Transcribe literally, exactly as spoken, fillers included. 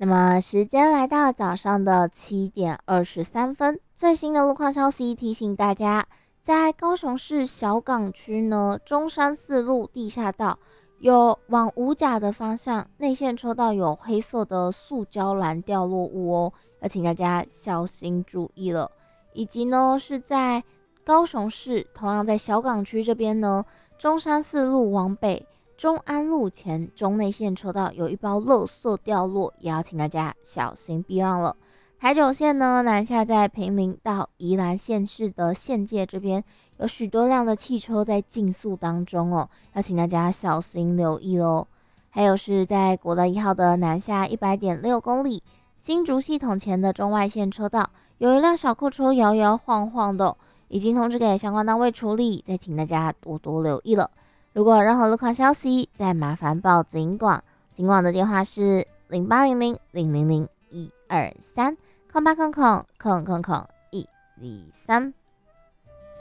那么时间来到早上的七点二十三分，最新的路况消息提醒大家，在高雄市小港区呢，中山四路地下道有往五甲的方向，内线车道有黑色的塑胶篮掉落物哦，要请大家小心注意了。以及呢是在高雄市，同样在小港区这边呢，中山四路往北。中安路前中内线车道有一包垃圾掉落，也要请大家小心避让了。台九线呢，南下在平林到宜兰县市的县界这边，有许多辆的汽车在竞速当中哦，要请大家小心留意喽。还有是在国道一号的南下一百点六公里，新竹系统前的中外线车道，有一辆小客车摇摇晃晃的哦，已经通知给相关单位处理，再请大家多多留意了。如果有任何路况消息，再麻烦报警广，警广的电话是零八零零零零零一二三，空八空空空空空一二三。